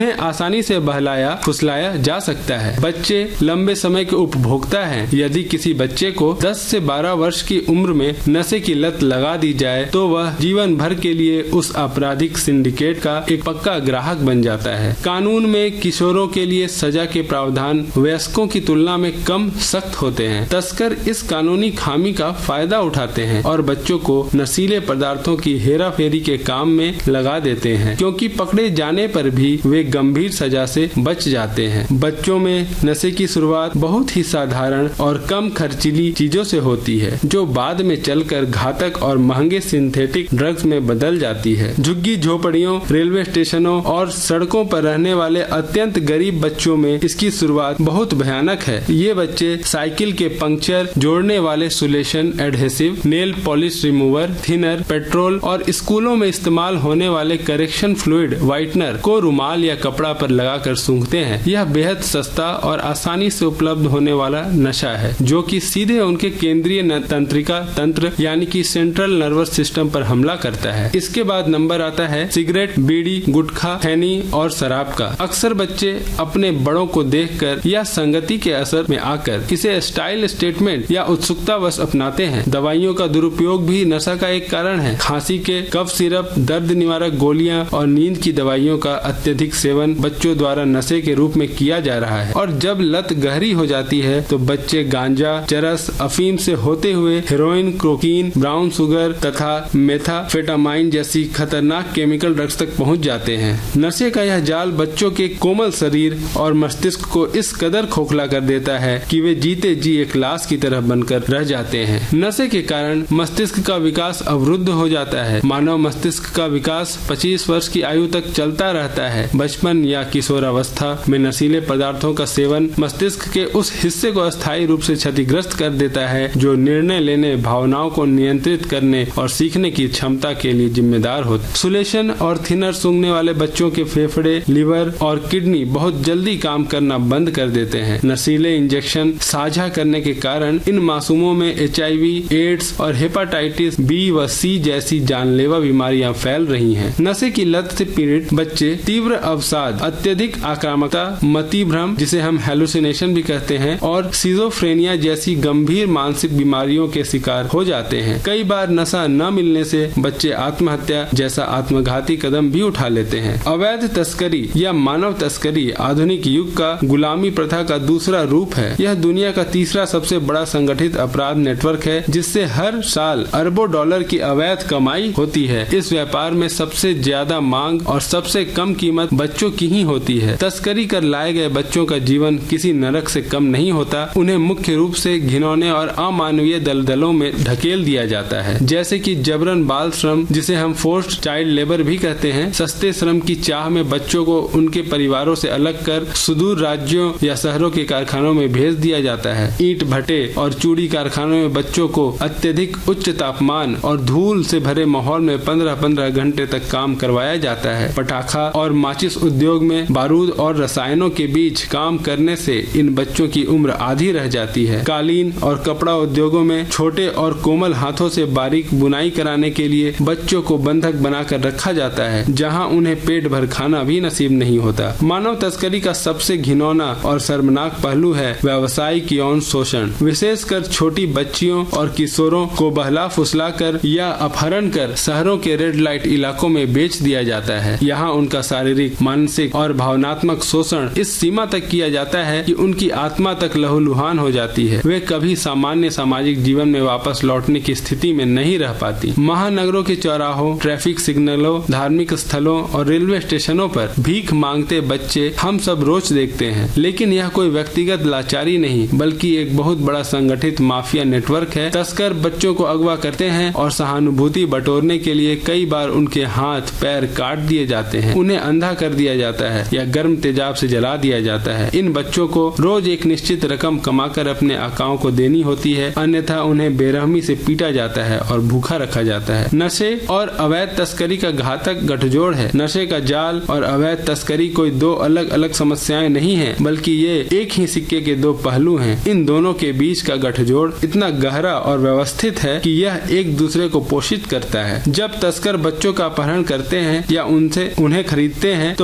आसानी से बहलाया फुसलाया जा सकता है। बच्चे लंबे समय के उपभोक्ता हैं। यदि किसी बच्चे को 10 से 12 वर्ष की उम्र में नशे की लत लगा दी जाए तो वह जीवन भर के लिए उस आपराधिक सिंडिकेट का एक पक्का ग्राहक बन जाता है। कानून में किशोरों के लिए सजा के प्रावधान वयस्कों की तुलना में कम सख्त होते हैं। तस्कर इस कानूनी खामी का फायदा उठाते हैं और बच्चों को नशीले पदार्थों की हेराफेरी के काम में लगा देते हैं, क्योंकि पकड़े जाने पर भी वे गंभीर सजा से बच जाते हैं। बच्चों में नशे की शुरुआत बहुत ही साधारण और कम खर्चीली चीजों से होती है, जो बाद में चलकर घातक और महंगे सिंथेटिक ड्रग्स में बदल जाती है। झुग्गी झोपड़ियों, रेलवे स्टेशनों और सड़कों पर रहने वाले अत्यंत गरीब बच्चों में इसकी शुरुआत बहुत भयानक है। ये बच्चे साइकिल के पंक्चर जोड़ने वाले solution adhesive, nail polish remover, thinner, petrol और स्कूलों में इस्तेमाल होने वाले करेक्शन फ्लूइड व्हाइटनर को रुमाल या कपड़ा पर लगाकर सूंघते हैं। यह बेहद सस्ता और आसानी से उपलब्ध होने वाला नशा है, जो कि सीधे उनके केंद्रीय तंत्रिका तंत्र यानी कि सेंट्रल नर्वस सिस्टम पर हमला करता है। इसके बाद नंबर आता है सिगरेट, बीड़ी, गुटखा, खैनी और शराब का। अक्सर बच्चे अपने बड़ों को देखकर या संगति के असर में आकर इसे स्टाइल स्टेटमेंट या उत्सुकतावश अपनाते हैं। दवाइयों का दुरुपयोग भी नशा का एक कारण है। खांसी के कफ सिरप, दर्द निवारक गोलियां और नींद की दवाइयों का अत्यधिक सेवन बच्चों द्वारा नशे के रूप में किया जा रहा है। और जब लत गहरी हो जाती है तो बच्चे गांजा, चरस, अफीम से होते हुए हेरोइन, कोकीन, ब्राउन शुगर तथा मेथाफेटामाइन जैसी खतरनाक केमिकल ड्रग्स तक पहुंच जाते हैं। नशे का यह जाल बच्चों के कोमल शरीर और मस्तिष्क को इस कदर खोखला कर देता है कि वे जीते जी एक लाश की तरह बनकर रह जाते हैं। नशे के कारण मस्तिष्क का विकास अवरुद्ध हो जाता है। मानव मस्तिष्क का विकास 25 वर्ष की आयु तक चलता रहता है। बचपन या किशोरावस्था में नशीले पदार्थों का सेवन मस्तिष्क के उस हिस्से को अस्थायी रूप से क्षतिग्रस्त कर देता है जो निर्णय लेने, भावनाओं को नियंत्रित करने और सीखने की क्षमता के लिए जिम्मेदार होता है। सुलेशन और थिनर सूंघने वाले बच्चों के फेफड़े, लिवर और किडनी बहुत जल्दी काम करना बंद कर देते हैं। नशीले इंजेक्शन साझा करने के कारण इन मासूमों में HIV, एड्स और हेपाटाइटिस B व C जैसी जानलेवा बीमारियां फैल रही हैं। नशे की लत से पीड़ित बच्चे तीव्र अवसाद, अत्यधिक आक्रामकता, मति भ्रम जिसे हम हेलुसिनेशन भी कहते हैं और सिजोफ्रेनिया जैसी गंभीर मानसिक बीमारियों के शिकार हो जाते हैं। कई बार नशा न मिलने से बच्चे आत्महत्या जैसा आत्मघाती कदम भी उठा लेते हैं। अवैध तस्करी या मानव तस्करी आधुनिक युग का गुलामी प्रथा का दूसरा रूप है। यह दुनिया का तीसरा सबसे बड़ा संगठित अपराध नेटवर्क है, जिससे हर साल अरबों डॉलर की अवैध कमाई होती है। इस व्यापार में सबसे ज्यादा मांग और सबसे कम कीमत बच्चों की ही होती है। तस्करी कर लाए गए बच्चों का जीवन किसी नरक से कम नहीं होता। उन्हें मुख्य रूप से घिनौने और अमानवीय दलदलों में ढकेल दिया जाता है, जैसे कि जबरन बाल श्रम जिसे हम फोर्स्ड चाइल्ड लेबर भी कहते हैं। सस्ते श्रम की चाह में बच्चों को उनके परिवारों से अलग कर सुदूर राज्यों या शहरों के कारखानों में भेज दिया जाता है। ईंट भट्टे और चूड़ी कारखानों में बच्चों को अत्यधिक उच्च तापमान और धूल से भरे माहौल में 15-15 घंटे तक काम करवाया जाता है। पटाखा और माचिस उद्योग में बारूद और रसायनों के बीच काम करने से इन बच्चों की उम्र आधी रह जाती है। कालीन और कपड़ा उद्योगों में छोटे और कोमल हाथों से बारीक बुनाई कराने के लिए बच्चों को बंधक बनाकर रखा जाता है, जहां उन्हें पेट भर खाना भी नसीब नहीं होता। मानव तस्करी का सबसे घिनौना और शर्मनाक पहलू है व्यावसायिक यौन शोषण। विशेषकर छोटी बच्चियों और किशोरों को बहला फुसला कर या अपहरण कर शहरों के रेड लाइट इलाकों में बेच दिया जाता है। यहाँ उनका शारीरिक, मानसिक और भावनात्मक शोषण इस सीमा तक किया जाता है कि उनकी आत्मा तक लहूलुहान हो जाती है। वे कभी सामान्य सामाजिक जीवन में वापस लौटने की स्थिति में नहीं रह पाती। महानगरों के चौराहों, ट्रैफिक सिग्नलों, धार्मिक स्थलों और रेलवे स्टेशनों पर भीख मांगते बच्चे हम सब रोज देखते हैं। लेकिन यह कोई व्यक्तिगत लाचारी नहीं, बल्कि एक बहुत बड़ा संगठित माफिया नेटवर्क है। तस्कर बच्चों को अगवा करते हैं और सहानुभूति बटोरने के लिए कई बार उनके हाथ पैर काट दिए जाते हैं, उन्हें अंधा कर दिया जाता है या गर्म तेजाब से जला दिया जाता है। इन बच्चों को रोज एक निश्चित रकम कमाकर अपने आकाओं को देनी होती है, अन्यथा उन्हें बेरहमी से पीटा जाता है और भूखा रखा जाता है। नशे और अवैध तस्करी का घातक गठजोड़ है। नशे का जाल और अवैध तस्करी कोई दो अलग अलग समस्याएं नहीं है, बल्कि ये एक ही सिक्के के दो पहलू हैं। इन दोनों के बीच का गठजोड़ इतना गहरा और व्यवस्थित है कि यह एक दूसरे को पोषित करता है। जब तस्कर बच्चों का अपहरण करते हैं या उन्हें खरीदते हैं तो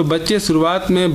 बच्चे शुरुआत में